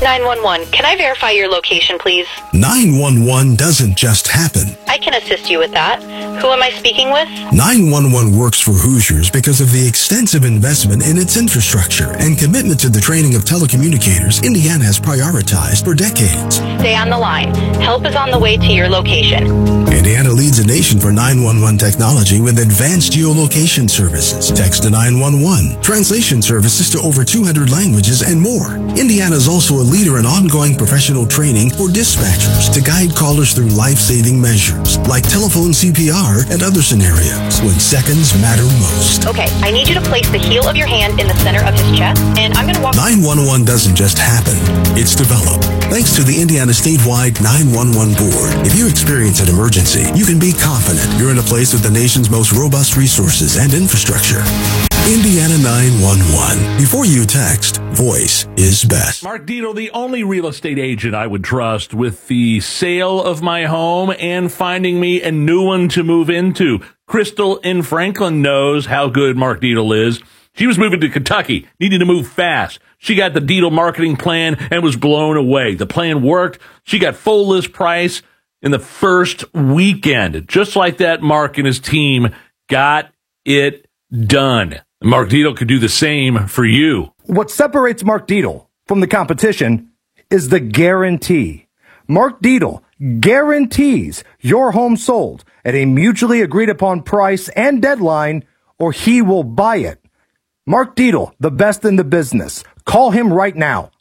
911, can I verify your location, please? 911 doesn't just happen. I can assist you with that. Who am I speaking with? 911 works for Hoosiers because of the extensive investment in its infrastructure and commitment to the training of telecommunicators Indiana has prioritized for decades. Stay on the line. Help is on the way to your location. Indiana leads the nation for 911 technology with advanced geolocation services, text to 911, translation services to over 200 languages, and more. Indiana is also a leader in ongoing professional training for dispatchers to guide callers through life-saving measures like telephone CPR and other scenarios when seconds matter most. Okay, I need you to place the heel of your hand in the center of his chest, and I'm going to walk... 911 doesn't just happen. It's developed. Thanks to the Indiana statewide 911 board. If you experience an emergency, you can be confident you're in a place with the nation's most robust resources and infrastructure. Indiana 911. Before you text, voice is best. Mark Dito, the only real estate agent I would trust with the sale of my home and finding me a new one to move into. Crystal in Franklin knows how good Mark Dito is. She was moving to Kentucky, needed to move fast. She got the Dito marketing plan and was blown away. The plan worked. She got full list price in the first weekend. Just like that, Mark and his team got it done. Mark Dito could do the same for you. What separates Mark Dito from the competition is the guarantee. Mark Dito guarantees your home sold at a mutually agreed upon price and deadline, or he will buy it. Mark Dito, the best in the business. Call him right now,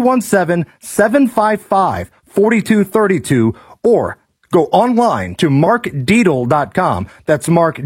317-755-4232, or go online to markdietel.com. That's Mark,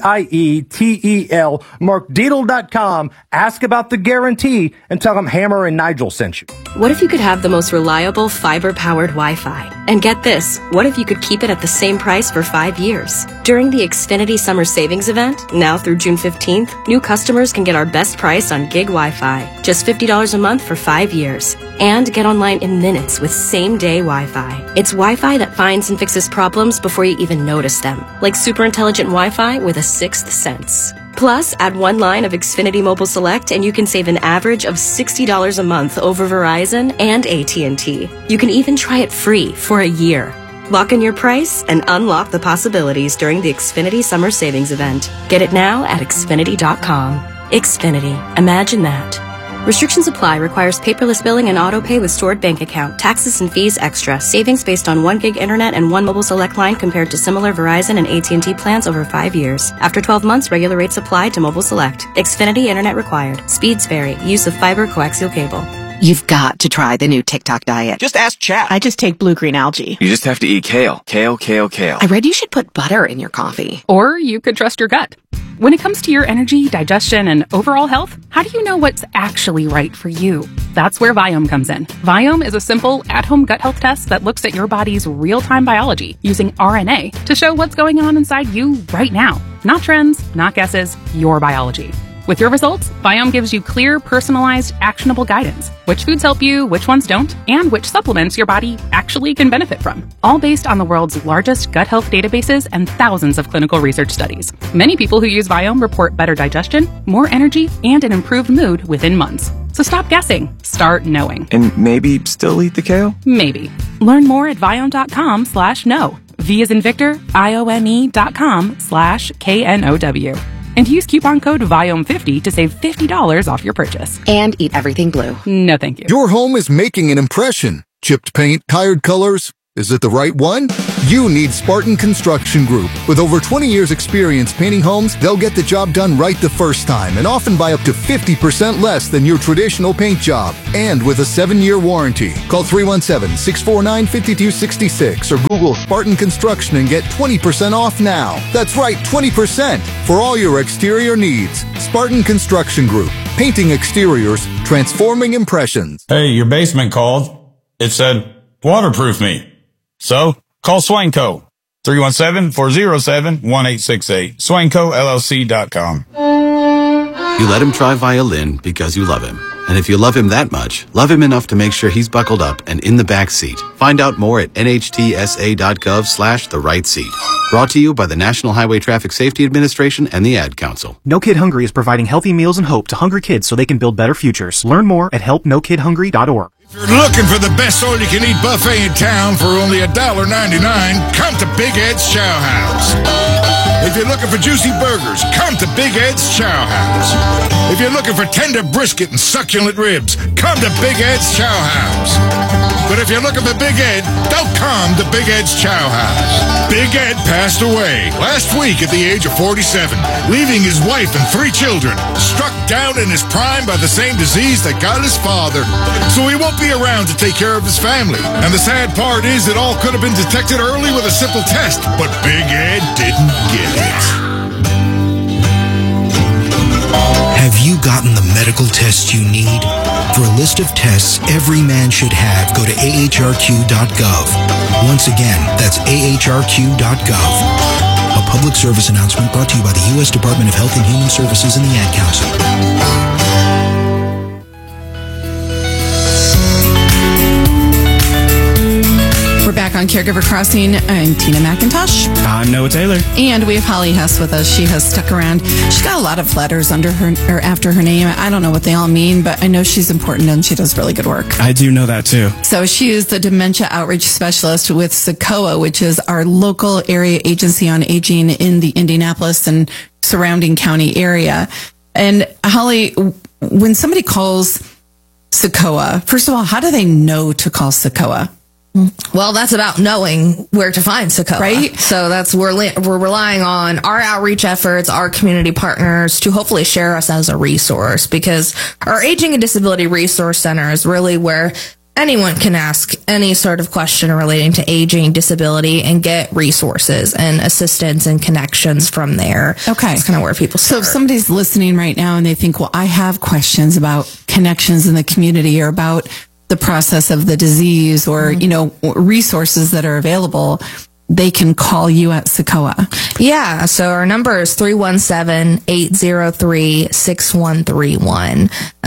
D-I-E-T-E-L, markdietel.com. Ask about the guarantee and tell them Hammer and Nigel sent you. What if you could have the most reliable fiber-powered Wi-Fi? And get this, what if you could keep it at the same price for 5 years? During the Xfinity Summer Savings Event, now through June 15th, new customers can get our best price on gig Wi-Fi. Just $50 a month for 5 years. And get online in minutes with same-day Wi-Fi. It's Wi-Fi that finds and fixes problems before you even notice them. Like super intelligent Wi-Fi with a sixth sense. Plus, add one line of Xfinity Mobile Select and you can save an average of $60 a month over Verizon and AT&T. You can even try it free for a year. Lock in your price and unlock the possibilities during the Xfinity Summer Savings Event. Get it now at Xfinity.com. Xfinity. Imagine that. Restrictions apply. Requires paperless billing and auto pay with stored bank account. Taxes and fees extra. Savings based on 1 gig internet and 1 mobile select line compared to similar Verizon and AT&T plans over 5 years. After 12 months, regular rates apply to mobile select. Xfinity internet required. Speeds vary. Use of fiber coaxial cable. You've got to try the new TikTok diet. Just ask chat. I just take blue-green algae. You just have to eat kale. Kale, kale, kale. I read you should put butter in your coffee. Or you could trust your gut. When it comes to your energy, digestion, and overall health, how do you know what's actually right for you? That's where Viome comes in. Viome is a simple, at-home gut health test that looks at your body's real-time biology using RNA to show what's going on inside you right now. Not trends, not guesses, your biology. With your results, Viome gives you clear, personalized, actionable guidance. Which foods help you, which ones don't, and which supplements your body actually can benefit from. All based on the world's largest gut health databases and thousands of clinical research studies. Many people who use Viome report better digestion, more energy, and an improved mood within months. So stop guessing. Start knowing. And maybe still eat the kale? Maybe. Learn more at Viome.com/know. V as in Victor, IOME.com/KNOW. And use coupon code VIOME50 to save $50 off your purchase. And eat everything blue. No, thank you. Your home is making an impression. Chipped paint, tired colors. Is it the right one? You need Spartan Construction Group. With over 20 years experience painting homes, they'll get the job done right the first time and often by up to 50% less than your traditional paint job. And with a 7-year warranty. Call 317-649-5266 or Google Spartan Construction and get 20% off now. That's right, 20% for all your exterior needs. Spartan Construction Group. Painting exteriors, transforming impressions. Hey, your basement called. It said, waterproof me. So, call Swanco, 317-407-1868, SwancoLLC.com. You let him try violin because you love him. And if you love him that much, love him enough to make sure he's buckled up and in the back seat. Find out more at nhtsa.gov/the-right seat. Brought to you by the National Highway Traffic Safety Administration and the Ad Council. No Kid Hungry is providing healthy meals and hope to hungry kids so they can build better futures. Learn more at helpnokidhungry.org. If you're looking for the best all-you-can-eat buffet in town for only $1.99, come to Big Ed's Chow House. If you're looking for juicy burgers, come to Big Ed's Chow House. If you're looking for tender brisket and succulent ribs, come to Big Ed's Chow House. But if you're looking for Big Ed, don't come to Big Ed's Chow House. Big Ed passed away last week at the age of 47, leaving his wife and 3 children, struck down in his prime by the same disease that got his father. So he won't be around to take care of his family. And the sad part is it all could have been detected early with a simple test, but Big Ed didn't get it. Have you gotten the medical tests you need? For a list of tests every man should have, go to ahrq.gov. Once again, that's ahrq.gov. A public service announcement brought to you by the U.S. Department of Health and Human Services and the Ad Council. We're back on Caregiver Crossing. I'm Tina McIntosh. I'm Noah Taylor. And we have Holly Hess with us. She has stuck around. She's got a lot of letters under her or after her name. I don't know what they all mean, but I know she's important and she does really good work. I do know that too. So she is the Dementia Outreach Specialist with SACOA, which is our local area agency on aging in the Indianapolis and surrounding county area. And Holly, when somebody calls SACOA, first of all, how do they know to call SACOA? Well, that's about knowing where to find SACOA. Right. So we're relying on our outreach efforts, our community partners to hopefully share us as a resource, because our Aging and Disability Resource Center is really where anyone can ask any sort of question relating to aging, disability, and get resources and assistance and connections from there. Okay. That's kind of where people start. So if somebody's listening right now and they think, well, I have questions about connections in the community or about the process of the disease or, resources that are available, they can call you at SACOA. Yeah. So our number is 317-803-6131.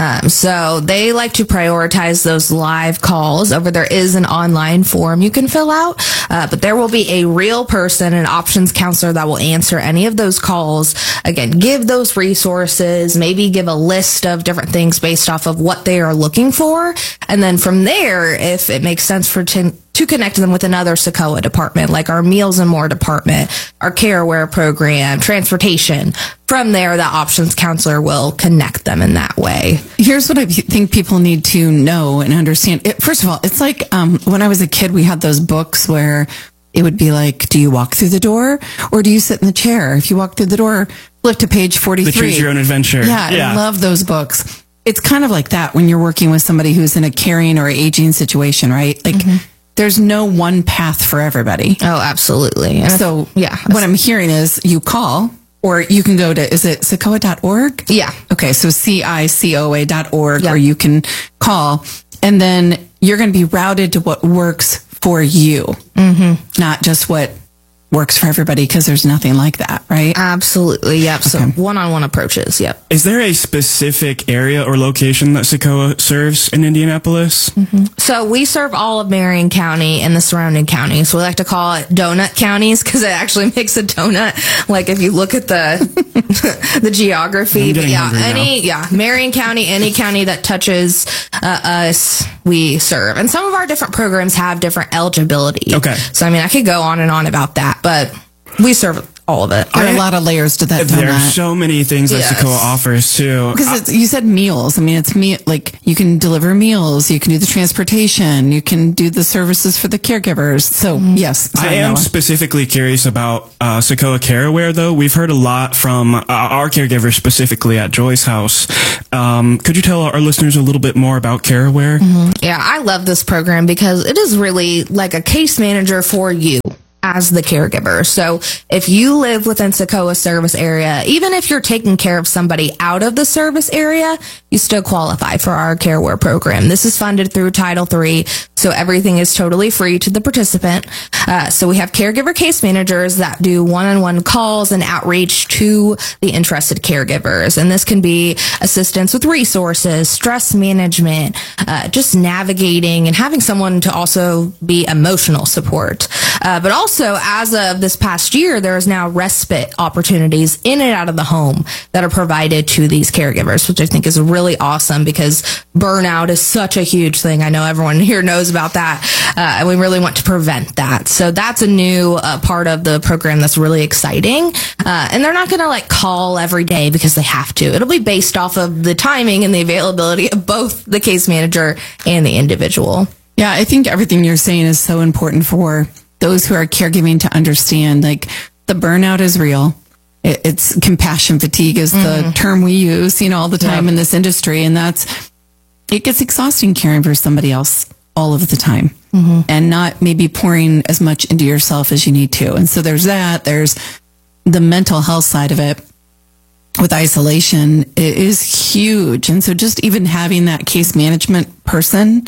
So they like to prioritize those live calls over. There is an online form you can fill out, but there will be a real person, an options counselor that will answer any of those calls. Again, give those resources, maybe give a list of different things based off of what they are looking for. And then from there, if it makes sense to connect them with another SACOA department, like our Meals and More department, our CareAware program, transportation. From there, the options counselor will connect them in that way. Here's what I think people need to know and understand. First of all, it's like when I was a kid, we had those books where it would be like, do you walk through the door or do you sit in the chair? If you walk through the door, flip to page 43. The Choose Your Own Adventure. Yeah, I love those books. It's kind of like that when you're working with somebody who's in a caring or aging situation, right? Like, there's no one path for everybody. Oh, absolutely. And so, what I'm hearing is you call, or you can go to, is it SACOA.org? Yeah. Okay, so CICOA.org, or you can call, and then you're going to be routed to what works for you, not just what works for everybody, because there's nothing like that, right? Absolutely, yep. Okay. So one-on-one approaches, yep. Is there a specific area or location that SACOA serves in Indianapolis? So we serve all of Marion County and the surrounding counties. So we like to call it donut counties because it actually makes a donut. Like if you look at the the geography, but Marion County, any county that touches us, we serve. And some of our different programs have different eligibility. Okay. So I mean, I could go on and on about that, but we serve all of it. There are a lot of layers to that donut. There are so many things that SACOA offers too. Because you said meals. I mean, it's like you can deliver meals, you can do the transportation, you can do the services for the caregivers. So yes, I am specifically curious about SACOA CareAware though. We've heard a lot from our caregivers specifically at Joy's house. Could you tell our listeners a little bit more about CareAware? Yeah, I love this program because it is really like a case manager for you as the caregiver. So if you live within SACOA service area, even if you're taking care of somebody out of the service area, you still qualify for our CareAware program. This is funded through Title III, so everything is totally free to the participant. So we have caregiver case managers that do one-on-one calls and outreach to the interested caregivers. And this can be assistance with resources, stress management, just navigating and having someone to also be emotional support. But also, as of this past year, there is now respite opportunities in and out of the home that are provided to these caregivers, which I think is really awesome because burnout is such a huge thing. I know everyone here knows about that, and we really want to prevent that. So that's a new part of the program that's really exciting. And they're not going to like call every day because they have to. It'll be based off of the timing and the availability of both the case manager and the individual. Yeah, I think everything you're saying is so important for those who are caregiving to understand. Like, the burnout is real. It's compassion fatigue is the term we use, all the time in this industry. And it gets exhausting caring for somebody else all of the time and not maybe pouring as much into yourself as you need to. And so there's the mental health side of it with isolation. It is huge. And so just even having that case management person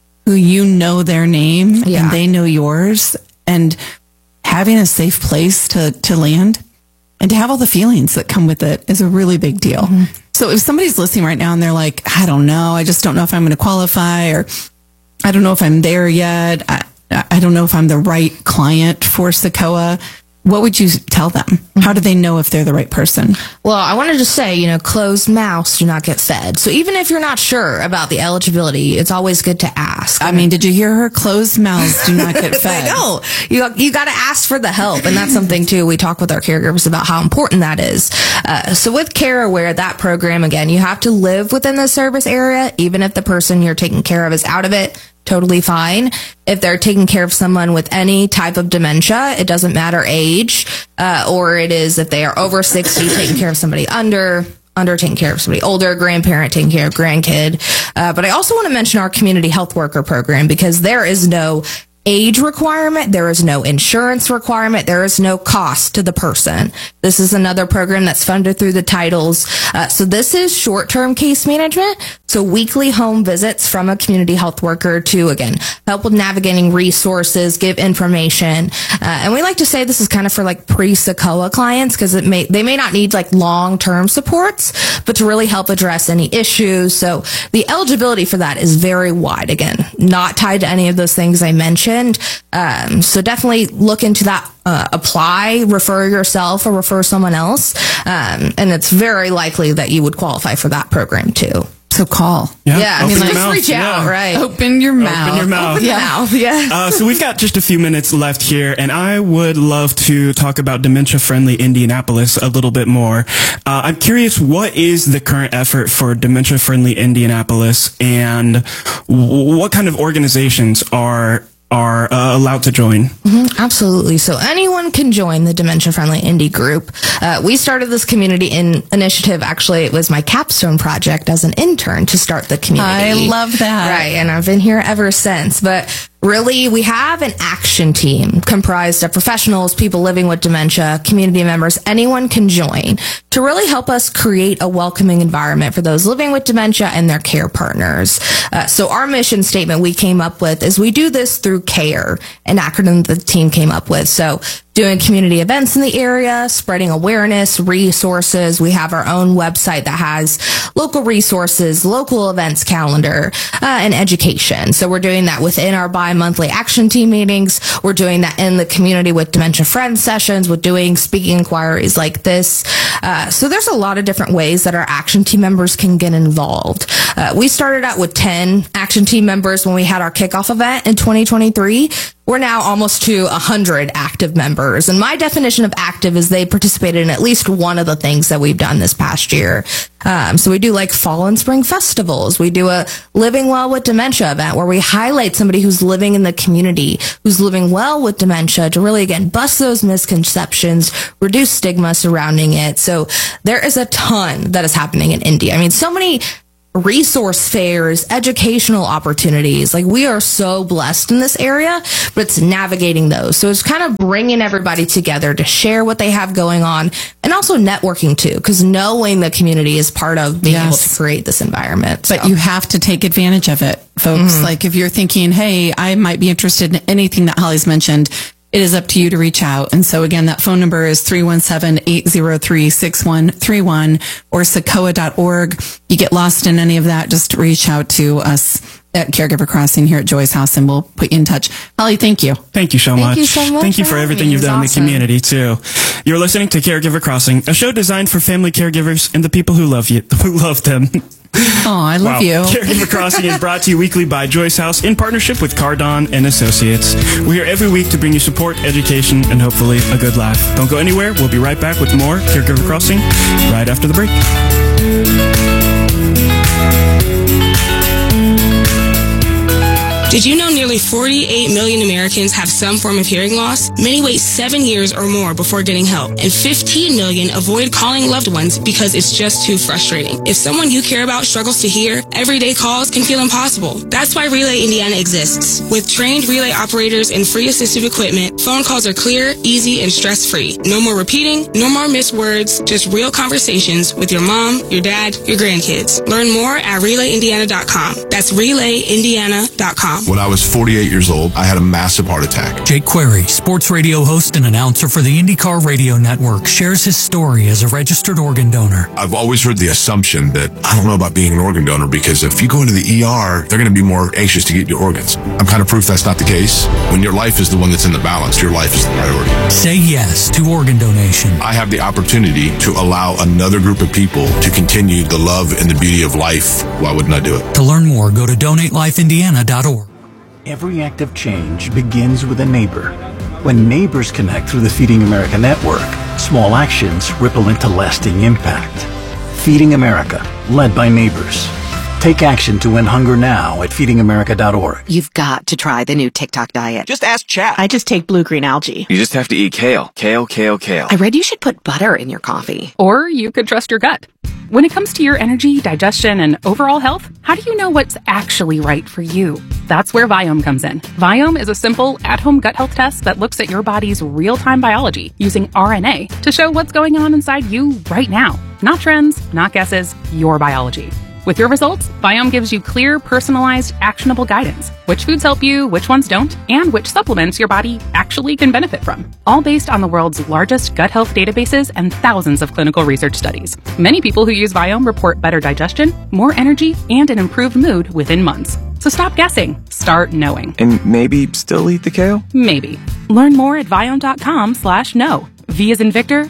who their name and they know yours, and having a safe place to land and to have all the feelings that come with it is a really big deal. So if somebody's listening right now and they're like, I don't know, I just don't know if I'm going to qualify, or I don't know if I'm there yet, I don't know if I'm the right client for Secoa, what would you tell them? How do they know if they're the right person? Well, I wanted to say, closed mouths do not get fed. So even if you're not sure about the eligibility, it's always good to ask. I mean, did you hear her? Closed mouths do not get fed. I know. You got to ask for the help. And that's something, too, we talk with our caregivers about how important that is. So with Care Aware, that program, again, you have to live within the service area, even if the person you're taking care of is out of it. Totally fine. If they're taking care of someone with any type of dementia, it doesn't matter age, or it is if they are over 60, taking care of somebody under taking care of somebody older, grandparent taking care of grandkid. But I also want to mention our community health worker program, because there is no age requirement, there is no insurance requirement, there is no cost to the person. This is another program that's funded through the titles. So this is short-term case management. So weekly home visits from a community health worker to, again, help with navigating resources, give information. And we like to say this is kind of for like pre-Secoa clients, because they may not need like long-term supports, but to really help address any issues. So the eligibility for that is very wide. Again, not tied to any of those things I mentioned. So definitely look into that. Apply, refer yourself, or refer someone else. And it's very likely that you would qualify for that program too. So call. Yeah, I mean, just reach out, right? Open your mouth. Open your mouth. Yeah. So we've got just a few minutes left here, and I would love to talk about dementia-friendly Indianapolis a little bit more. I'm curious, what is the current effort for dementia-friendly Indianapolis, and what kind of organizations are allowed to join? Absolutely. So anyone can join the Dementia Friendly Indie group. We started this community initiative. Actually, it was my capstone project as an intern to start the community. I love that. Right. And I've been here ever since. But really, we have an action team comprised of professionals, people living with dementia, community members. Anyone can join to really help us create a welcoming environment for those living with dementia and their care partners. So our mission statement we came up with is we do this through CARE, an acronym the team came up with. So doing community events in the area, spreading awareness, resources. We have our own website that has local resources, local events calendar, and education. So we're doing that within our bi-monthly action team meetings. We're doing that in the community with Dementia Friends sessions, with doing speaking inquiries like this. So there's a lot of different ways that our action team members can get involved. We started out with 10 action team members when we had our kickoff event in 2023. We're now almost to 100 active members. And my definition of active is they participated in at least one of the things that we've done this past year. So we do like fall and spring festivals. We do a Living Well with Dementia event where we highlight somebody who's living in the community, who's living well with dementia, to really, again, bust those misconceptions, reduce stigma surrounding it. So there is a ton that is happening in Indy. I mean, so many resource fairs, educational opportunities. Like, we are so blessed in this area, but it's navigating those. So it's kind of bringing everybody together to share what they have going on, and also networking too, because knowing the community is part of being able to create this environment. But you have to take advantage of it, folks. Like, if you're thinking, hey, I might be interested in anything that Holly's mentioned, it is up to you to reach out. And so again, that phone number is 317-803-6131 or Secoa.org. You get lost in any of that, just reach out to us at Caregiver Crossing here at Joy's house, and we'll put you in touch. Holly, thank you. Thank you so much. Thank you so much. Thank you for everything you've done in the community, too. You're listening to Caregiver Crossing, a show designed for family caregivers and the people who love them. Oh, I love you. Caregiver Crossing is brought to you weekly by Joy's House in partnership with Cardon and Associates. We're here every week to bring you support, education, and hopefully a good laugh. Don't go anywhere. We'll be right back with more Caregiver Crossing right after the break. Did you know nearly 48 million Americans have some form of hearing loss? Many wait 7 years or more before getting help, and 15 million avoid calling loved ones because it's just too frustrating. If someone you care about struggles to hear, everyday calls can feel impossible. That's why Relay Indiana exists. With trained relay operators and free assistive equipment, phone calls are clear, easy, and stress-free. No more repeating, no more missed words, just real conversations with your mom, your dad, your grandkids. Learn more at RelayIndiana.com. That's RelayIndiana.com. When I was 48 years old, I had a massive heart attack. Jake Query, sports radio host and announcer for the IndyCar Radio Network, shares his story as a registered organ donor. I've always heard the assumption that I don't know about being an organ donor because if you go into the ER, they're going to be more anxious to get your organs. I'm kind of proof that's not the case. When your life is the one that's in the balance, your life is the priority. Say yes to organ donation. I have the opportunity to allow another group of people to continue the love and the beauty of life. Why wouldn't I do it? To learn more, go to DonateLifeIndiana.org. Every act of change begins with a neighbor. When neighbors connect through the Feeding America network, small actions ripple into lasting impact. Feeding America, led by neighbors. Take action to end hunger now at feedingamerica.org. You've got to try the new TikTok diet. Just ask chat. I just take blue-green algae. You just have to eat kale. Kale, kale, kale. I read you should put butter in your coffee. Or you could trust your gut. When it comes to your energy, digestion, and overall health, how do you know what's actually right for you? That's where Viome comes in. Viome is a simple, at-home gut health test that looks at your body's real-time biology using RNA to show what's going on inside you right now. Not trends, not guesses, your biology. With your results, Viome gives you clear, personalized, actionable guidance. Which foods help you, which ones don't, and which supplements your body actually can benefit from. All based on the world's largest gut health databases and thousands of clinical research studies. Many people who use Viome report better digestion, more energy, and an improved mood within months. So stop guessing. Start knowing. And maybe still eat the kale? Maybe. Learn more at Viome.com/know. V as in Victor,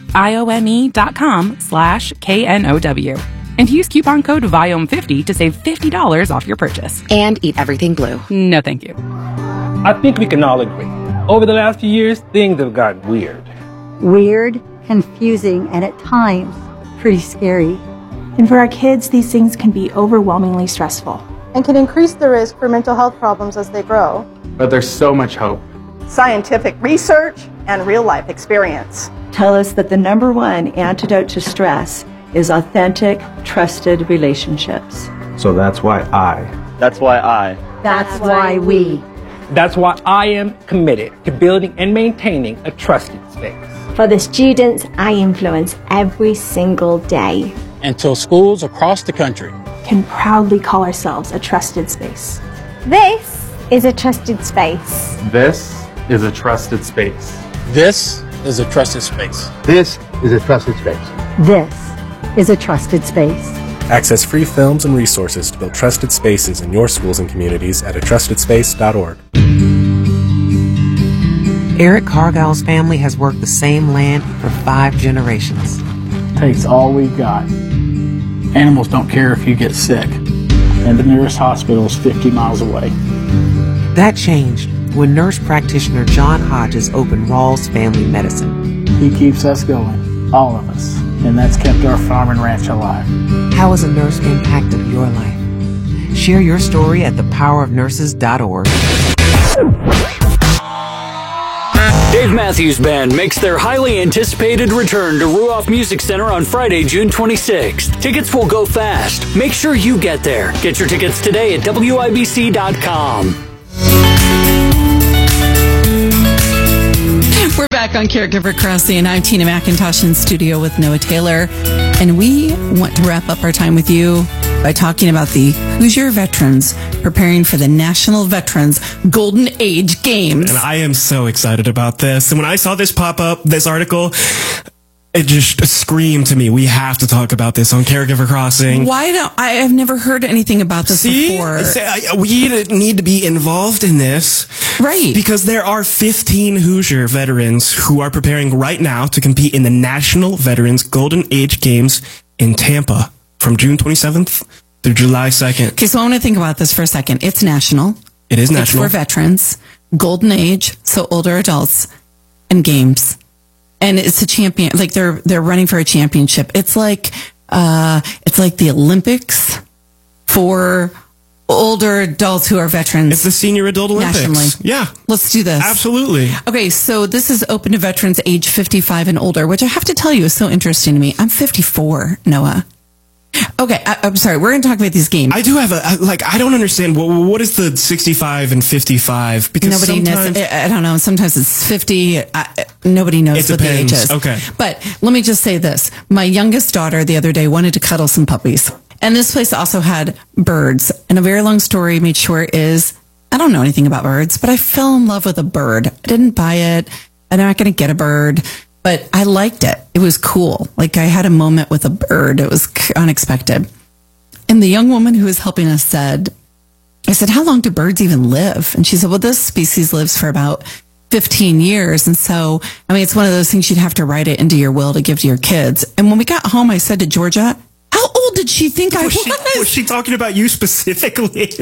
IOME.com/KNOW. And use coupon code VIOME50 to save $50 off your purchase. And eat everything blue. No, thank you. I think we can all agree. Over the last few years, things have gotten weird. Weird, confusing, and at times, pretty scary. And for our kids, these things can be overwhelmingly stressful. And can increase the risk for mental health problems as they grow. But there's so much hope. Scientific research and real-life experience tell us that the number one antidote to stress is authentic, trusted relationships. So that's why I. That's why we. That's why I am committed to building and maintaining a trusted space. For the students I influence every single day. Until schools across the country can proudly call ourselves a trusted space. This is a trusted space. This is a trusted space. This is a trusted space. This is a trusted space. This is a trusted space. Access free films and resources to build trusted spaces in your schools and communities at atrustedspace.org. Eric Cargill's family has worked the same land for 5 generations. Takes all we've got. Animals don't care if you get sick, and the nearest hospital is 50 miles away. That changed when nurse practitioner John Hodges opened Rawls Family Medicine. He keeps us going, all of us, and that's kept our farm and ranch alive. How has a nurse impacted your life? Share your story at thepowerofnurses.org. Dave Matthews Band makes their highly anticipated return to Ruoff Music Center on Friday, June 26th. Tickets will go fast. Make sure you get there. Get your tickets today at WIBC.com. We're back on Caregiver Crossing, and I'm Tina McIntosh in studio with Noah Taylor. And we want to wrap up our time with you by talking about the Hoosier Veterans preparing for the National Veterans Golden Age Games. And I am so excited about this. And when I saw this pop up, this article, it just screamed to me, we have to talk about this on Caregiver Crossing. I've never heard anything about this before. We need to be involved in this. Right. Because there are 15 Hoosier veterans who are preparing right now to compete in the National Veterans Golden Age Games in Tampa from June 27th through July 2nd. Okay, so I want to think about this for a second. It's national. It is national. It's for veterans, golden age, so older adults, and games. And it's a champion, like they're running for a championship. It's like the Olympics for older adults who are veterans. It's the Senior Adult Olympics. Nationally. Yeah. Let's do this. Absolutely. Okay, so this is open to veterans age 55 and older, which I have to tell you is so interesting to me. I'm 54, Noah. Okay, I'm sorry. We're going to talk about these games. I do have I don't understand. What is the 65 and 55? Because nobody knows. I don't know. Sometimes it's 50. Nobody knows what the age is. Okay. But let me just say this. My youngest daughter the other day wanted to cuddle some puppies. And this place also had birds. And a very long story made short is, I don't know anything about birds, but I fell in love with a bird. I didn't buy it. I'm not going to get a bird. But I liked it. It was cool. Like I had a moment with a bird. It was unexpected. And the young woman who was helping us said, how long do birds even live? And she said, well, this species lives for about 15 years. And so, it's one of those things you'd have to write it into your will to give to your kids. And when we got home, I said to Georgia, how old did she think I was? Was she talking about you specifically?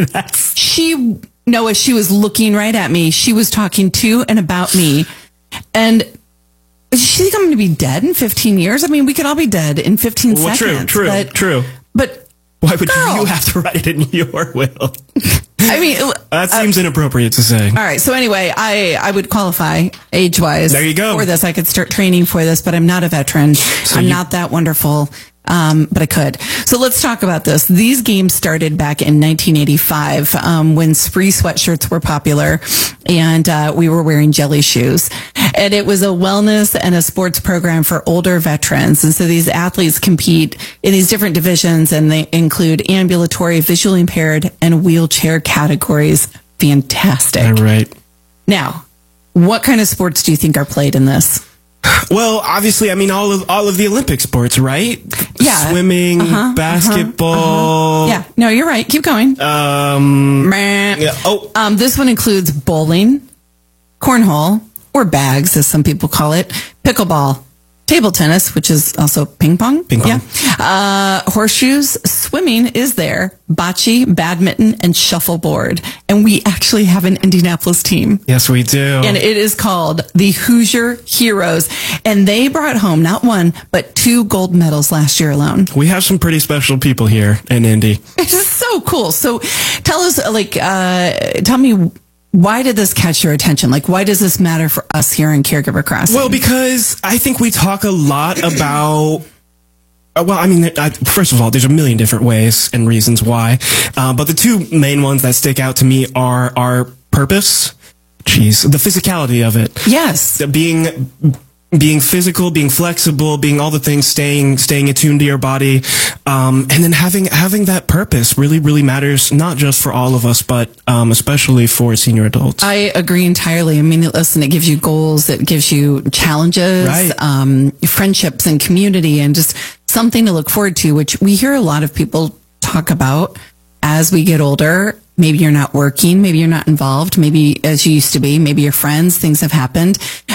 Noah, she was looking right at me. She was talking to and about me. And does she think I'm going to be dead in 15 years? We could all be dead in 15 seconds. True. But why would you have to write it in your will? That seems inappropriate to say. All right. So anyway, I would qualify age-wise. There you go. For this. I could start training for this, but I'm not a veteran. I'm not that wonderful. But I could. So let's talk about this. These games started back in 1985 when Spree sweatshirts were popular and we were wearing jelly shoes. And it was a wellness and a sports program for older veterans. And so these athletes compete in these different divisions and they include ambulatory, visually impaired, and wheelchair categories. Fantastic. All right. Now, what kind of sports do you think are played in this? Well, obviously, all of the Olympic sports, right? Yeah. Swimming, basketball. Yeah. No, you're right. Keep going. This one includes bowling, cornhole, or bags, as some people call it, pickleball, table tennis, which is also ping pong. Yeah. Horseshoes, swimming is there, bocce, badminton, and shuffleboard. And we actually have an Indianapolis team. Yes, we do. And it is called the Hoosier Heroes. And they brought home not one, but 2 gold medals last year alone. We have some pretty special people here in Indy. It's just so cool. So tell us, tell me, why did this catch your attention? Why does this matter for us here in Caregiver Crossing? Well, because I think we talk a lot about... first of all, there's a million different ways and reasons why. But the 2 main ones that stick out to me are our purpose. The physicality of it. Yes. Being physical, being flexible, being all the things, staying attuned to your body, and then having that purpose really matters, not just for all of us, but especially for senior adults. I agree entirely. Listen, it gives you goals, it gives you challenges, right. Friendships and community, and just something to look forward to, which we hear a lot of people talk about as we get older. Maybe you're not working, maybe you're not involved, maybe as you used to be, maybe your friends, things have happened.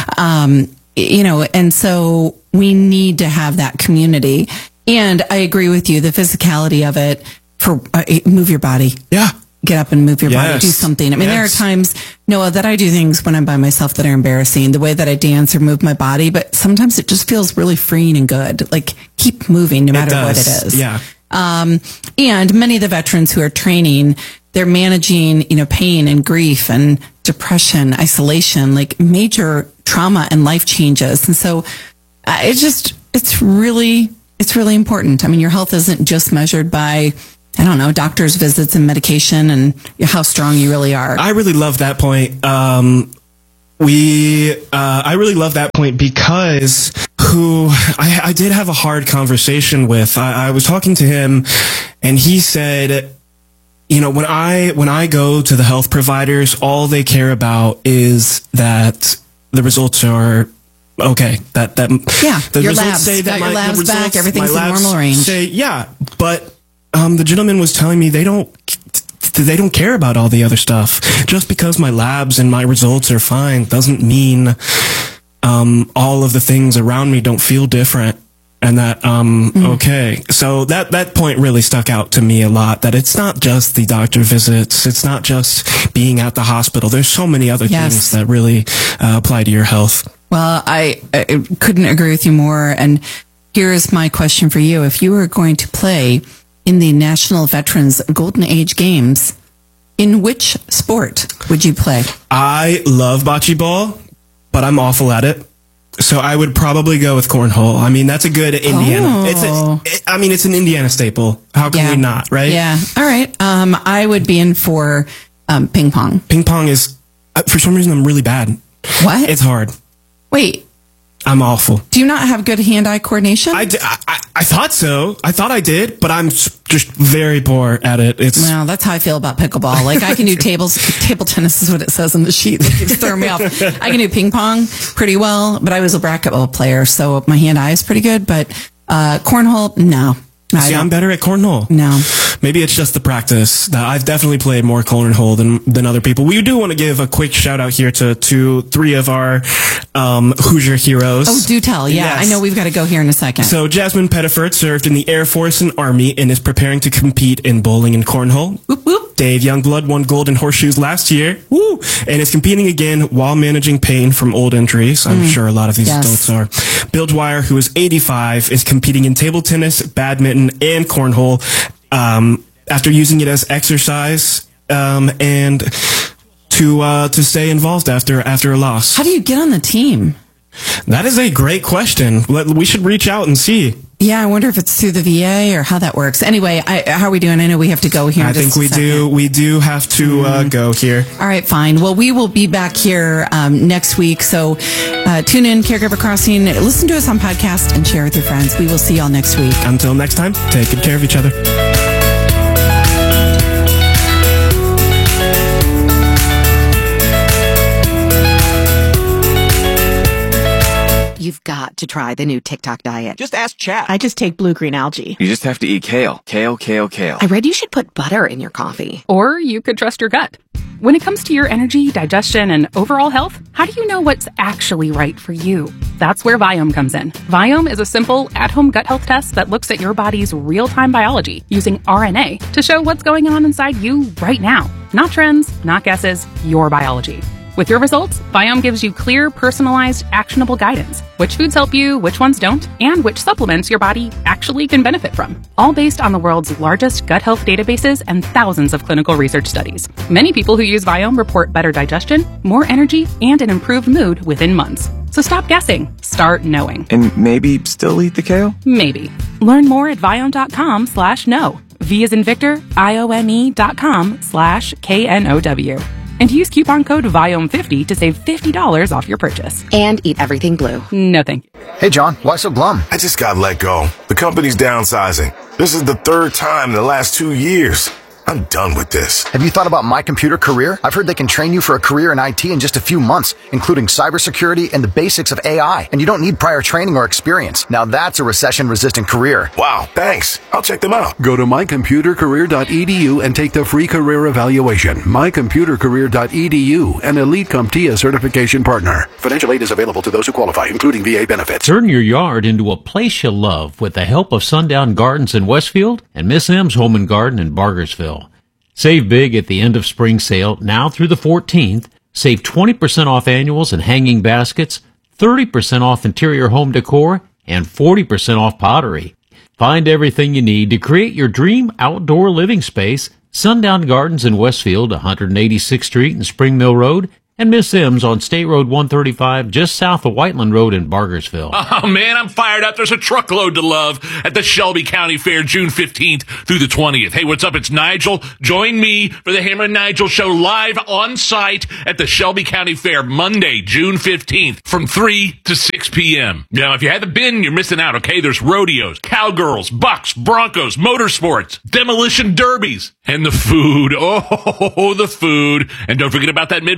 And so we need to have that community. And I agree with you, the physicality of it, for move your body. Yeah. Get up and move your body, do something. There are times, Noah, that I do things when I'm by myself that are embarrassing, the way that I dance or move my body, but sometimes it just feels really freeing and good. Keep moving no matter what it is. Yeah. And many of the veterans who are training, they're managing, pain and grief and depression, isolation, major trauma and life changes. And so it's really important. Your health isn't just measured by, doctor's visits and medication and how strong you really are. I really love that point. I really love that point because I did have a hard conversation with. I was talking to him and he said, when I go to the health providers, all they care about is that the results are okay, that the your results labs. say that Got your labs the results, back, everything's my in labs normal range. Say, yeah, but the gentleman was telling me they don't care about all the other stuff. Just because my labs and my results are fine doesn't mean all of the things around me don't feel different. And that, okay. So that point really stuck out to me a lot, that it's not just the doctor visits. It's not just being at the hospital. There's so many other things that really apply to your health. Well, I couldn't agree with you more. And here's my question for you. If you were going to play in the National Veterans Golden Age Games, in which sport would you play? I love bocce ball, but I'm awful at it. So I would probably go with cornhole. I mean, that's a good Indiana. Oh. It's an Indiana staple. How can we not, right? Yeah. All right. I would be in for ping pong. Ping pong is, for some reason, I'm really bad. What? It's hard. Wait. I'm awful. Do you not have good hand-eye coordination? I thought so. I thought I did, but I'm just very poor at it. Well, that's how I feel about pickleball. Like, I can do table tennis is what it says on the sheet. That keeps throwing me off. I can do ping pong pretty well, but I was a racquetball player, so my hand-eye is pretty good. But cornhole, no. See, I'm better at cornhole. No. Maybe it's just the practice. I've definitely played more cornhole than other people. We do want to give a quick shout out here to 3 of our Hoosier heroes. Oh, do tell. Yeah, yes. I know we've got to go here in a second. So Jasmine Pettiford served in the Air Force and Army and is preparing to compete in bowling and cornhole. Whoop, whoop. Dave Youngblood won gold in horseshoes last year. Woo! And is competing again while managing pain from old injuries. I'm sure a lot of these adults are. Bill Dwyer, who is 85, is competing in table tennis, badminton, and cornhole after using it as exercise and to stay involved after a loss. How do you get on the team? That is a great question. We should reach out and see. Yeah, I wonder if it's through the VA or how that works. Anyway, how are we doing? I know we have to go here. I think we do. We do have to go here. All right, fine. Well, we will be back here next week. So tune in, Caregiver Crossing. Listen to us on podcast and share with your friends. We will see y'all next week. Until next time, take good care of each other. You've got to try the new TikTok diet. Just ask Chat. I just take blue-green algae. You just have to eat kale. Kale, kale, kale. I read you should put butter in your coffee. Or you could trust your gut. When it comes to your energy, digestion, and overall health, how do you know what's actually right for you? That's where Viome comes in. Viome is a simple, at-home gut health test that looks at your body's real-time biology using RNA to show what's going on inside you right now. Not trends, not guesses, your biology. With your results, Viome gives you clear, personalized, actionable guidance. Which foods help you, which ones don't, and which supplements your body actually can benefit from. All based on the world's largest gut health databases and thousands of clinical research studies. Many people who use Viome report better digestion, more energy, and an improved mood within months. So stop guessing. Start knowing. And maybe still eat the kale? Maybe. Learn more at Viome.com/know. V as in Victor, IOME.com/KNOW. And use coupon code VIOME50 to save $50 off your purchase. And eat everything blue. No thank you. Hey John, why so glum? I just got let go. The company's downsizing. This is the 3rd time in the last 2 years. I'm done with this. Have you thought about My Computer Career? I've heard they can train you for a career in IT in just a few months, including cybersecurity and the basics of AI. And you don't need prior training or experience. Now that's a recession-resistant career. Wow, thanks. I'll check them out. Go to mycomputercareer.edu and take the free career evaluation. Mycomputercareer.edu, an Elite CompTIA certification partner. Financial aid is available to those who qualify, including VA benefits. Turn your yard into a place you love with the help of Sundown Gardens in Westfield and Miss M's Home and Garden in Bargersville. Save big at the end of spring sale now through the 14th. Save 20% off annuals and hanging baskets, 30% off interior home decor, and 40% off pottery. Find everything you need to create your dream outdoor living space. Sundown Gardens in Westfield, 186th Street and Spring Mill Road, and Miss M's on State Road 135 just south of Whiteland Road in Bargersville. Oh man, I'm fired up. There's a truckload to love at the Shelby County Fair June 15th through the 20th. Hey, what's up? It's Nigel. Join me for the Hammer and Nigel show live on site at the Shelby County Fair Monday, June 15th from 3 to 6 p.m. Now, if you haven't been, you're missing out, okay? There's rodeos, cowgirls, bucks, broncos, motorsports, demolition derbies, and the food. Oh, the food. And don't forget about that Midway and Live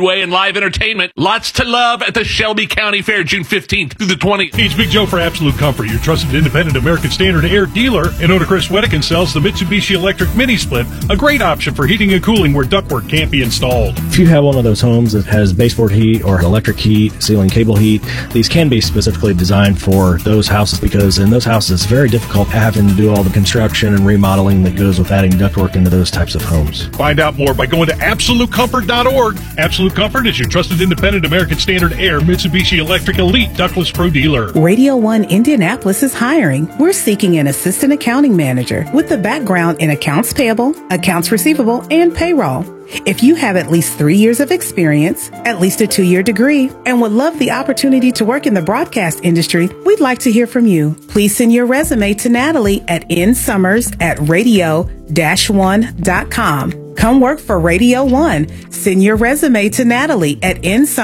live entertainment. Lots to love at the Shelby County Fair, June 15th through the 20th. Hey, it's Big Joe for Absolute Comfort, your trusted independent American Standard Air dealer. And owner Chris Wedekin sells the Mitsubishi Electric Mini Split, a great option for heating and cooling where ductwork can't be installed. If you have one of those homes that has baseboard heat or electric heat, ceiling cable heat, these can be specifically designed for those houses, because in those houses it's very difficult having to do all the construction and remodeling that goes with adding ductwork into those types of homes. Find out more by going to AbsoluteComfort.org. Absolute Comfort is your trusted independent American Standard Air Mitsubishi Electric Elite Ductless Pro dealer. Radio 1 Indianapolis is hiring. We're seeking an assistant accounting manager with a background in accounts payable, accounts receivable, and payroll. If you have at least 3 years of experience, at least a 2-year degree, and would love the opportunity to work in the broadcast industry, we'd like to hear from you. Please send your resume to Natalie at nsummers@radio-1.com. Come work for Radio 1. Send your resume to Natalie at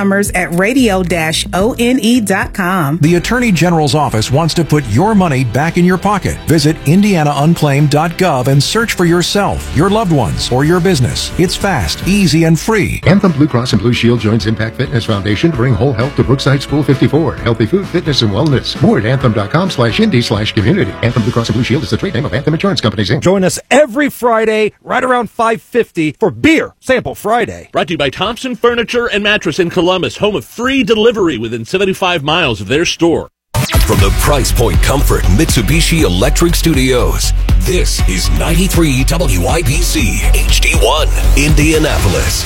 nsummers@radio-one.com. The Attorney General's office wants to put your money back in your pocket. Visit indianaunclaimed.gov and search for yourself, your loved ones, or your business. It's fast, easy, and free. Anthem Blue Cross and Blue Shield joins Impact Fitness Foundation to bring whole health to Brookside School 54. Healthy food, fitness, and wellness. More at anthem.com/indy/community. Anthem Blue Cross and Blue Shield is the trade name of Anthem Insurance Companies, Inc. Join us every Friday right around 5:50 for Beer Sample Friday. Brought to you by Thompson Furniture and Mattress in Columbus, home of free delivery within 75 miles of their store. From the Price Point Comfort Mitsubishi Electric Studios, this is 93 WIBC HD1, Indianapolis.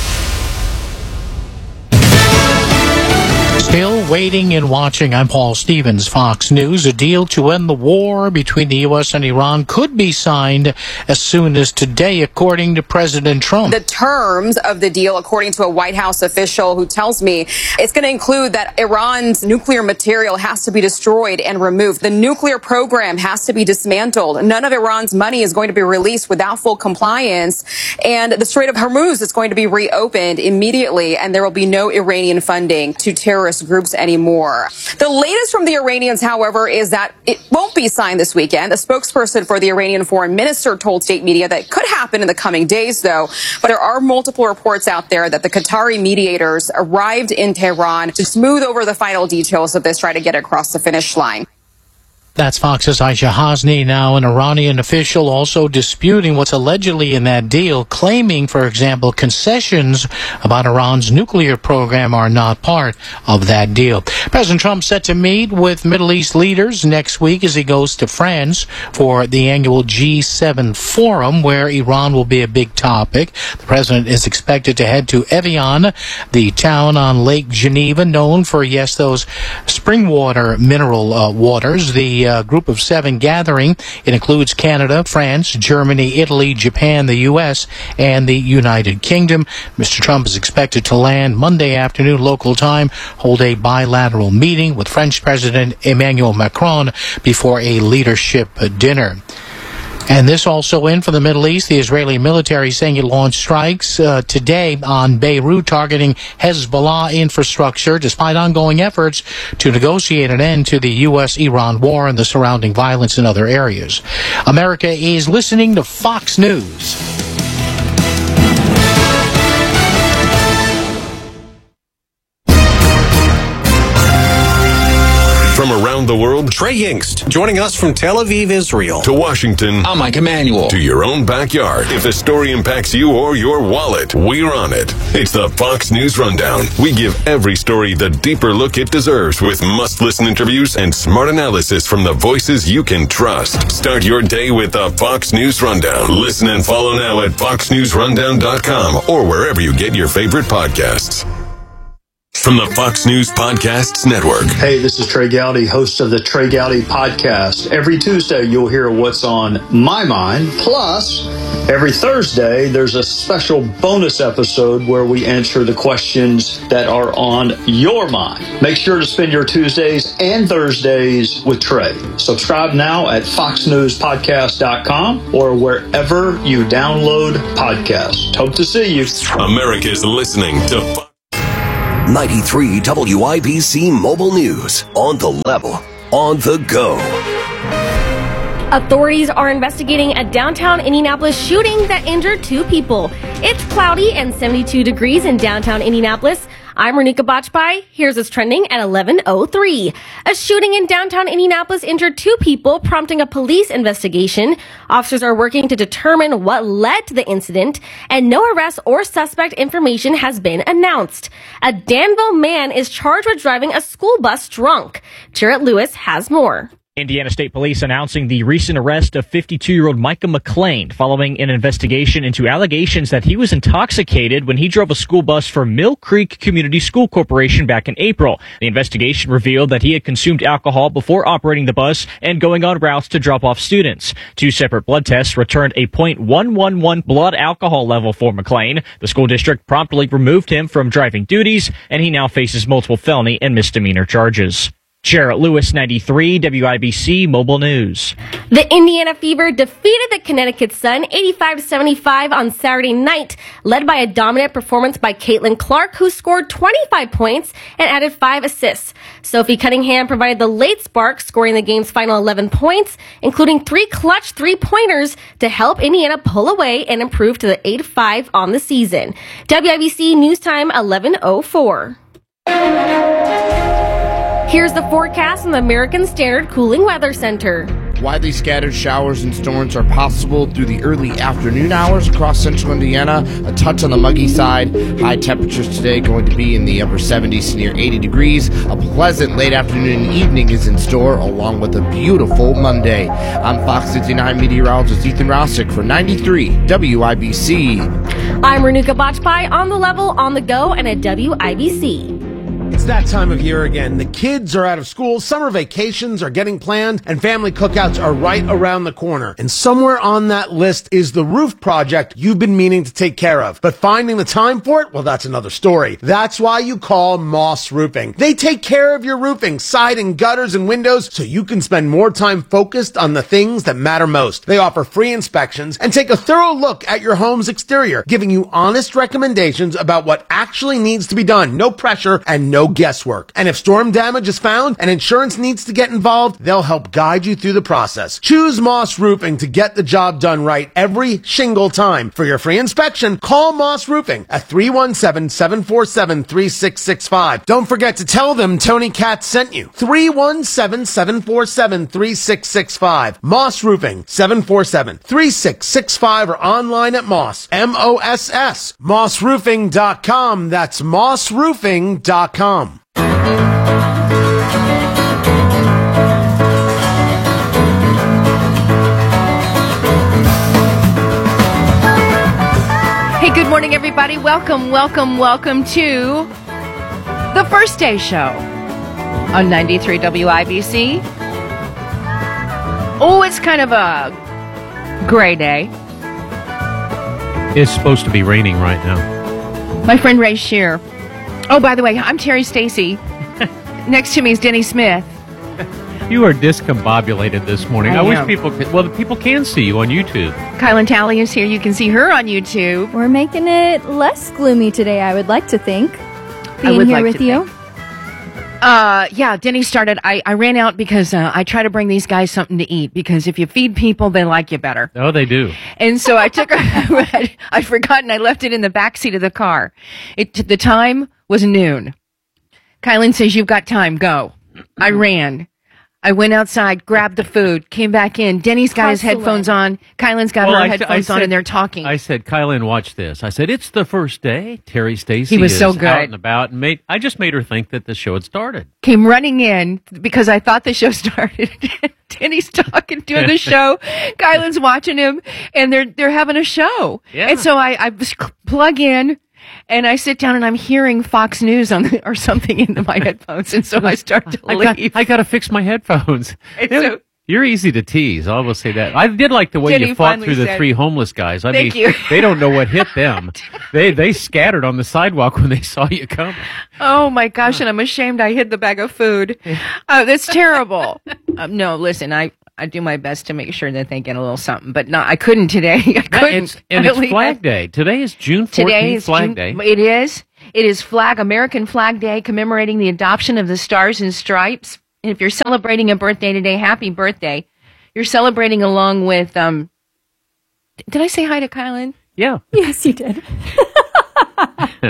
Still waiting and watching. I'm Paul Stevens, Fox News. A deal to end the war between the U.S. and Iran could be signed as soon as today, according to President Trump. The terms of the deal, according to a White House official who tells me it's going to include that Iran's nuclear material has to be destroyed and removed. The nuclear program has to be dismantled. None of Iran's money is going to be released without full compliance. And the Strait of Hormuz is going to be reopened immediately, and there will be no Iranian funding to terrorist groups anymore. The latest from the Iranians, however, is that it won't be signed this weekend. A spokesperson for the Iranian foreign minister told state media that it could happen in the coming days, though. But there are multiple reports out there that the Qatari mediators arrived in Tehran to smooth over the final details of this, try to get across the finish line. That's Fox's Aisha Hasni. Now, an Iranian official also disputing what's allegedly in that deal, claiming, for example, concessions about Iran's nuclear program are not part of that deal. President Trump set to meet with Middle East leaders next week as he goes to France for the annual G7 forum, where Iran will be a big topic. The president is expected to head to Evian, the town on Lake Geneva, known for, yes, those spring water, mineral waters. The Group of 7 gathering. It includes Canada, France, Germany, Italy, Japan, the U.S., and the United Kingdom. Mr. Trump is expected to land Monday afternoon local time, hold a bilateral meeting with French President Emmanuel Macron before a leadership dinner. And this also in for the Middle East. The Israeli military saying it launched strikes today on Beirut targeting Hezbollah infrastructure, despite ongoing efforts to negotiate an end to the U.S.-Iran war and the surrounding violence in other areas. America is listening to Fox News. From around the world, Trey Yingst, joining us from Tel Aviv, Israel. To Washington. I'm Mike Emanuel. To your own backyard. If a story impacts you or your wallet, we're on it. It's the Fox News Rundown. We give every story the deeper look it deserves with must-listen interviews and smart analysis from the voices you can trust. Start your day with the Fox News Rundown. Listen and follow now at foxnewsrundown.com or wherever you get your favorite podcasts. From the Fox News Podcasts Network. Hey, this is Trey Gowdy, host of the Trey Gowdy Podcast. Every Tuesday, you'll hear what's on my mind. Plus, every Thursday, there's a special bonus episode where we answer the questions that are on your mind. Make sure to spend your Tuesdays and Thursdays with Trey. Subscribe now at foxnewspodcast.com or wherever you download podcasts. Hope to see you. America's listening to 93 WIBC Mobile News. On the level, on the go. Authorities are investigating a downtown Indianapolis shooting that injured 2 people. It's cloudy and 72 degrees in downtown Indianapolis. I'm Renika Bachpai. Here's what's trending at 11:03. A shooting in downtown Indianapolis injured 2 people, prompting a police investigation. Officers are working to determine what led to the incident, and no arrest or suspect information has been announced. A Danville man is charged with driving a school bus drunk. Jarrett Lewis has more. Indiana State Police announcing the recent arrest of 52-year-old Micah McLean following an investigation into allegations that he was intoxicated when he drove a school bus for Mill Creek Community School Corporation back in April. The investigation revealed that he had consumed alcohol before operating the bus and going on routes to drop off students. 2 separate blood tests returned a .111 blood alcohol level for McLean. The school district promptly removed him from driving duties, and he now faces multiple felony and misdemeanor charges. Jarrett Lewis, 93, WIBC Mobile News. The Indiana Fever defeated the Connecticut Sun 85-75 on Saturday night, led by a dominant performance by Caitlin Clark, who scored 25 points and added 5 assists. Sophie Cunningham provided the late spark, scoring the game's final 11 points, including 3 clutch 3-pointers to help Indiana pull away and improve to the 8-5 on the season. WIBC News Time 11:04. Here's the forecast from the American Standard Cooling Weather Center. Widely scattered showers and storms are possible through the early afternoon hours across central Indiana, a touch on the muggy side. High temperatures today going to be in the upper 70s to near 80 degrees. A pleasant late afternoon and evening is in store, along with a beautiful Monday. I'm Fox 59 meteorologist Ethan Rousick for 93 WIBC. I'm Renuka Bachpai, on the level, on the go, and at WIBC. It's that time of year again. The kids are out of school, summer vacations are getting planned, and family cookouts are right around the corner. And somewhere on that list is the roof project you've been meaning to take care of. But finding the time for it, well, that's another story. That's why you call Moss Roofing. They take care of your roofing, siding, gutters, and windows, so you can spend more time focused on the things that matter most. They offer free inspections and take a thorough look at your home's exterior, giving you honest recommendations about what actually needs to be done. No pressure and no guesswork. And if storm damage is found and insurance needs to get involved, they'll help guide you through the process. Choose Moss Roofing to get the job done right every shingle time. For your free inspection, call Moss Roofing at 317-747-3665. Don't forget to tell them Tony Katz sent you. 317-747-3665. Moss Roofing, 747-3665, or online at Moss, M-O-S-S, mossroofing.com. That's mossroofing.com. Hey, good morning, everybody. Welcome to the First Day Show on 93 WIBC. Oh, it's kind of a gray day. It's supposed to be raining right now. My friend Ray Shear. Oh, by the way, I'm Terry Stacy. Next to me is Denny Smith. You are discombobulated this morning. I wish people could. Well, the people can see you on YouTube. Kylan Talley is here. You can see her on YouTube. We're making it less gloomy today, I would like to think. Being here with you. Yeah, Denny started. I ran out because I try to bring these guys something to eat, because if you feed people, they like you better. Oh, they do. And so I took I'd forgotten I left it in the back seat of the car. The time was noon. Kylan says, "You've got time, go." I ran. I went outside, grabbed the food, came back in. Denny's got his headphones on. Kylan's got her headphones on, and they're talking. I said, "Kylan, watch this." I said, "It's the first day." Terry Stacy He was is so good. out and about. And I just made her think that the show had started. Came running in because I thought the show started. Denny's talking, doing the show. Kylan's watching him, and they're having a show. Yeah. And so I plug in. And I sit down and I'm hearing Fox News or something into my headphones, and so I start to leave. I got to fix my headphones. You're easy to tease. I will say that. I did like the way Jenny you fought through the said, 3 homeless guys. I Thank mean, you. They don't know what hit them. They scattered on the sidewalk when they saw you coming. Oh my gosh! And I'm ashamed I hid the bag of food. That's terrible. No, listen, I do my best to make sure that they get a little something, but no, I couldn't today. I couldn't. It's Flag Day. Today is June 14th, Today is Flag Day. It is. It is American Flag Day, commemorating the adoption of the Stars and Stripes. And if you're celebrating a birthday today, happy birthday. You're celebrating along with, did I say hi to Kylan? Yeah. Yes, you did.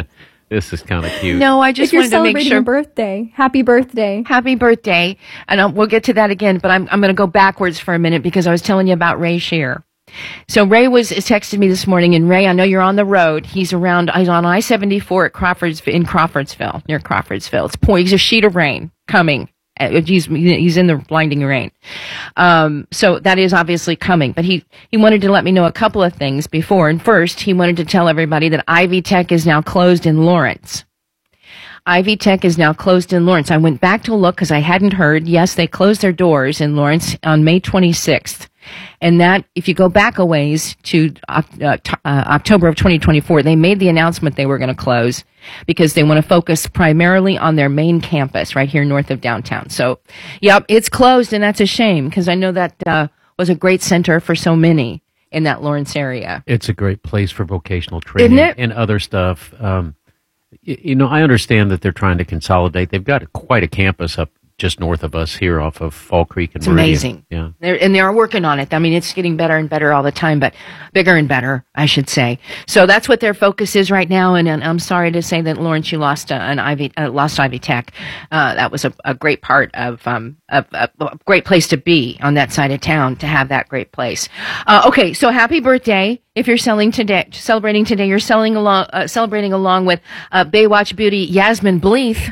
This is kind of cute. No, I just if you're wanted to make celebrating sure. a birthday, happy birthday. Happy birthday. And we'll get to that again, but I'm going to go backwards for a minute because I was telling you about Ray Shear. So Ray texted me this morning, and Ray, I know you're on the road. He's on I-74 in Crawfordsville, near Crawfordsville. He's a sheet of rain coming. He's in the blinding rain. So that is obviously coming, but he wanted to let me know a couple of things before. And first, he wanted to tell everybody that Ivy Tech is now closed in Lawrence. Ivy Tech is now closed in Lawrence. I went back to look because I hadn't heard. Yes, they closed their doors in Lawrence on May 26th. And that, if you go back a ways to October of 2024, they made the announcement they were going to close because they want to focus primarily on their main campus right here north of downtown. So, yep, it's closed, and that's a shame because I know that was a great center for so many in that Lawrence area. It's a great place for vocational training, Isn't it? And other stuff. I understand that they're trying to consolidate. They've got quite a campus up just north of us here off of Fall Creek and Meridian. Amazing. Yeah. They are working on it. I mean, it's getting better and better all the time, but bigger and better, I should say. So that's what their focus is right now. And I'm sorry to say that, Lawrence, you lost Ivy Tech. That was a great part of a great place to be on that side of town, to have that great place. Okay. So happy birthday. If you're celebrating today, you're celebrating along with Baywatch beauty Yasmin Bleeth.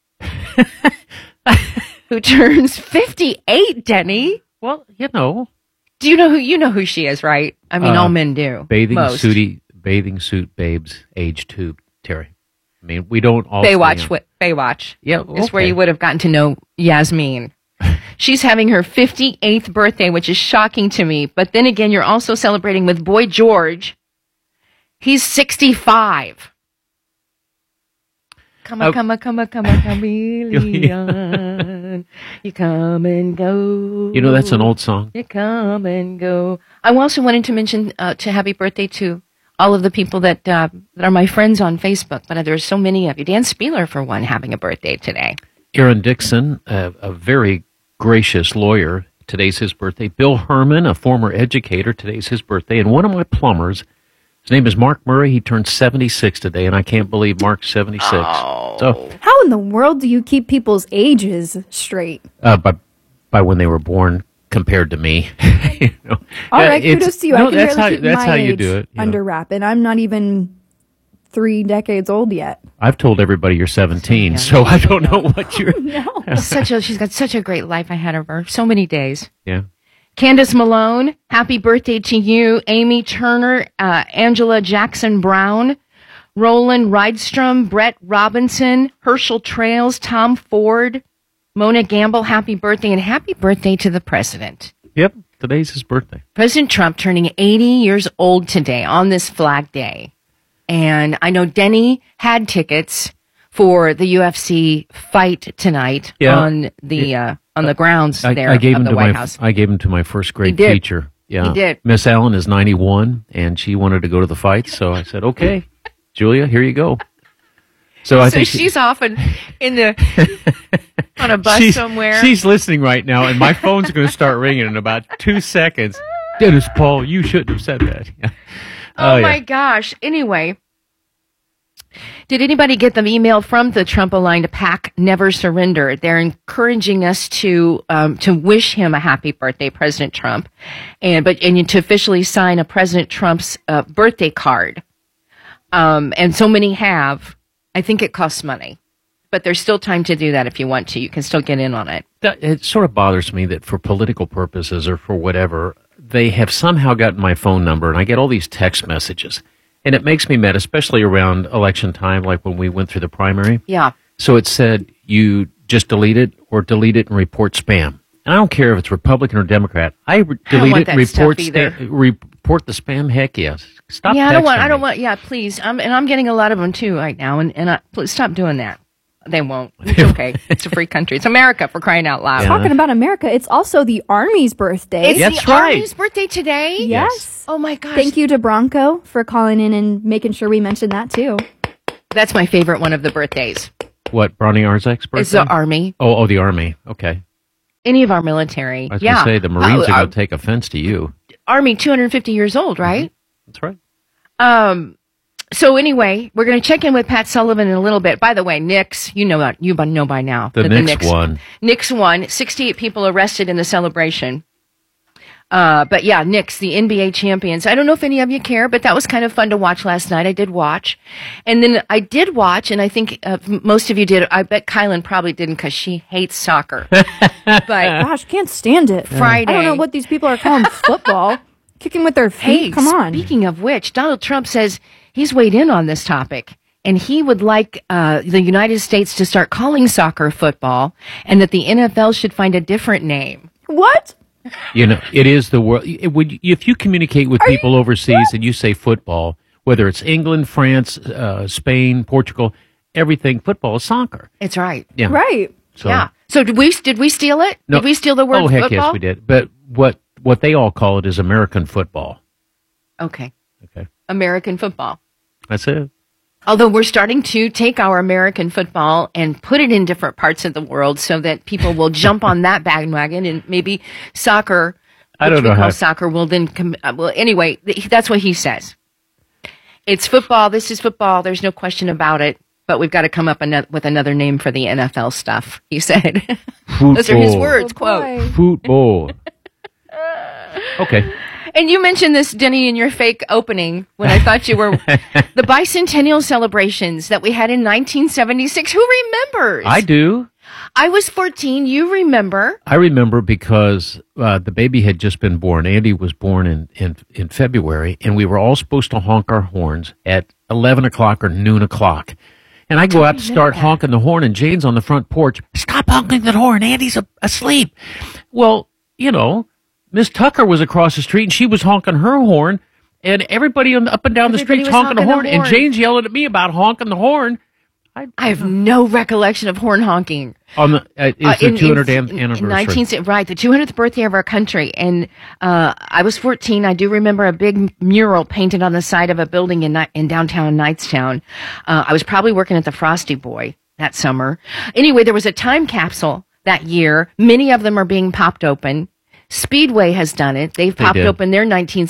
Who turns 58, Denny? Well, you know. Do you know who she is, right? I mean, all men do. Bathing suit babes, age 2, Terry. I mean, we don't all Baywatch. Yeah, okay. Is where you would have gotten to know Yasmin. She's having her 58th birthday, which is shocking to me. But then again, you're also celebrating with Boy George. He's 65. Come on, chameleon. You come and go. You know, that's an old song. You come and go. I also wanted to mention to happy birthday to all of the people that are my friends on Facebook, but there's so many of you. Dan Spieler, for one, having a birthday today. Aaron Dixon, a very gracious lawyer. Today's his birthday. Bill Herman, a former educator. Today's his birthday. And one of my plumbers, his name is Mark Murray. He turned 76 today, and I can't believe Mark's 76. Oh. So, how in the world do you keep people's ages straight? By when they were born compared to me. All right, kudos to you. I can that's barely keep my how age you do it. Under wrap, and I'm not even 3 decades old yet. I've told everybody you're 17, so I don't know what you're... No. She's got such a great life ahead of her. So many days. Yeah. Candace Malone, happy birthday to you. Amy Turner, Angela Jackson Brown, Roland Rydstrom, Brett Robinson, Herschel Trails, Tom Ford, Mona Gamble, happy birthday, and happy birthday to the president. Yep, today's his birthday. President Trump turning 80 years old today on this Flag Day. And I know Denny had tickets for the UFC fight tonight on the grounds there of the White House. I gave him to my first grade teacher. Yeah, he did. Miss Allen is 91, and she wanted to go to the fight, so I said, "Okay, Julia, here you go." So I think she's often on a bus somewhere. She's listening right now, and my phone's going to start ringing in about 2 seconds. Dennis Paul, you shouldn't have said that. Oh my gosh! Anyway. Did anybody get the email from the Trump-aligned PAC Never Surrender? They're encouraging us to wish him a happy birthday, President Trump, and to officially sign a President Trump's birthday card. And so many have. I think it costs money, but there's still time to do that if you want to. You can still get in on it. It sort of bothers me that for political purposes or for whatever, they have somehow gotten my phone number, and I get all these text messages. And it makes me mad, especially around election time, like when we went through the primary. Yeah. So it said, you just delete it or delete it and report spam. And I don't care if it's Republican or Democrat. I delete it and report the spam. Heck yes. Stop. Yeah, I don't want. Yeah, please. I'm getting a lot of them too right now. And please stop doing that. They won't. It's okay. It's a free country. It's America, for crying out loud. Yeah. Talking about America, it's also the Army's birthday. It's the Army's birthday today? Yes. Oh my gosh. Thank you to Bronco for calling in and making sure we mentioned that too. That's my favorite one of the birthdays. What, Bronny Arzek's birthday? It's the Army. Oh, the Army. Okay. Any of our military. I was going to say, the Marines are going to take offense to you. Army, 250 years old, right? That's right. So anyway, we're going to check in with Pat Sullivan in a little bit. By the way, Knicks, you know by now. The Knicks won. Knicks won. 68 people arrested in the celebration. But yeah, Knicks, the NBA champions. I don't know if any of you care, but that was kind of fun to watch last night. I did watch. And then I did watch, and I think most of you did. I bet Kylan probably didn't because she hates soccer. But gosh, can't stand it. Friday. I don't know what these people are calling football. Kicking with their feet. Hey, come on. Speaking of which, Donald Trump says he's weighed in on this topic. And he would like the United States to start calling soccer football, and that the NFL should find a different name. What? You know, it is the world. If you communicate with people overseas and you say football, whether it's England, France, Spain, Portugal, everything, football is soccer. It's right. Yeah. Right. So, yeah. So did we steal it? No. Did we steal the word oh, heck football? yes, we did. But what they all call it is American football. Okay. Okay. American football. That's it. Although we're starting to take our American football and put it in different parts of the world so that people will jump on that bandwagon, and maybe soccer, I don't know how soccer will then well, anyway, that's what he says. It's football. This is football. There's no question about it. But we've got to come up with another name for the NFL stuff, he said. Those are his words, quote. Football. Okay. And you mentioned this, Denny, in your fake opening when I thought you were the bicentennial celebrations that we had in 1976. Who remembers? I do. I was 14. You remember? I remember because the baby had just been born. Andy was born in February, and we were all supposed to honk our horns at 11 o'clock or noon o'clock. And I go out to start honking the horn, and Jane's on the front porch. Stop honking the horn. Andy's asleep. Well, you know, Miss Tucker was across the street, and she was honking her horn, and everybody up and down the street's honking the horn, and Jane's yelling at me about honking the horn. I have no recollection of horn honking. On the it's the 200th anniversary. Right, the 200th birthday of our country. And I was 14. I do remember a big mural painted on the side of a building in downtown Knightstown. I was probably working at the Frosty Boy that summer. Anyway, there was a time capsule that year. Many of them are being popped open. Speedway has done it. They've popped open their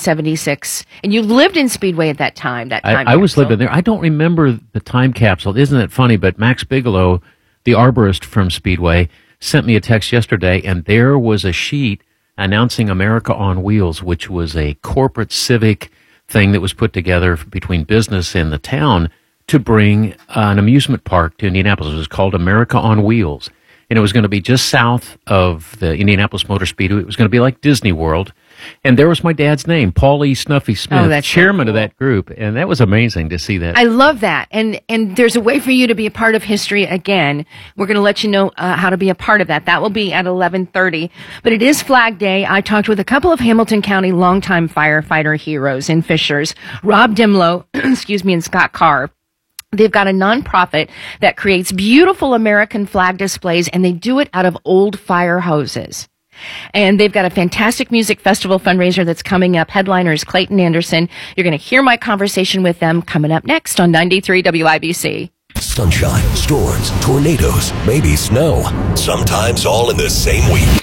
1976. And you lived in Speedway at that time. I was living there. I don't remember the time capsule. Isn't it funny? But Max Bigelow, the arborist from Speedway, sent me a text yesterday, and there was a sheet announcing America on Wheels, which was a corporate civic thing that was put together between business and the town to bring an amusement park to Indianapolis. It was called America on Wheels. And it was going to be just south of the Indianapolis Motor Speedway. It was going to be like Disney World. And there was my dad's name, Paul E. Snuffy Smith, chairman of that group. And that was amazing to see that. I love that. And there's a way for you to be a part of history again. We're going to let you know how to be a part of that. That will be at 11:30. But it is Flag Day. I talked with a couple of Hamilton County longtime firefighter heroes and fishers, Rob Dimlow, and Scott Carr. They've got a nonprofit that creates beautiful American flag displays, and they do it out of old fire hoses. And they've got a fantastic music festival fundraiser that's coming up. Headliner is Clayton Anderson. You're going to hear my conversation with them coming up next on 93 WIBC. Sunshine, storms, tornadoes, maybe snow. Sometimes all in the same week.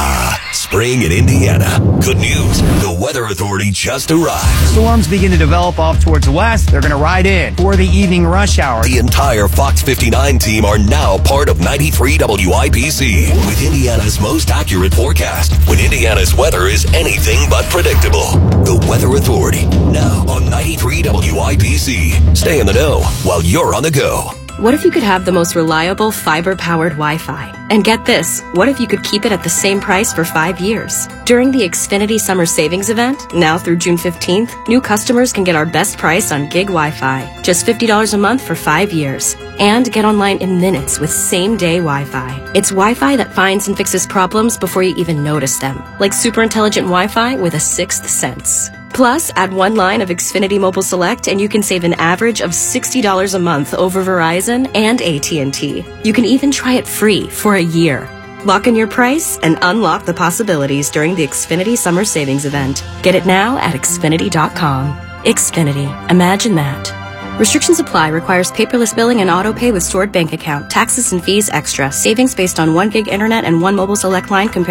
Spring in Indiana. Good news. The Weather Authority just arrived. Storms begin to develop off towards the west. They're going to ride in for the evening rush hour. The entire Fox 59 team are now part of 93 WIBC with Indiana's most accurate forecast when Indiana's weather is anything but predictable. The Weather Authority, now on 93 WIBC. Stay in the know while you're on the go. What if you could have the most reliable fiber-powered Wi-Fi? And get this, what if you could keep it at the same price for 5 years? During the Xfinity Summer Savings Event, now through June 15th, new customers can get our best price on gig Wi-Fi, just $50 a month for 5 years. And get online in minutes with same-day Wi-Fi. It's Wi-Fi that finds and fixes problems before you even notice them, like super intelligent Wi-Fi with a sixth sense. Plus, add one line of Xfinity Mobile Select and you can save an average of $60 a month over Verizon and AT&T. You can even try it free for a year. Lock in your price and unlock the possibilities during the Xfinity Summer Savings Event. Get it now at Xfinity.com. Xfinity. Imagine that. Restrictions apply. Requires paperless billing and auto pay with stored bank account. Taxes and fees extra. Savings based on 1 gig internet and 1 Mobile Select line compared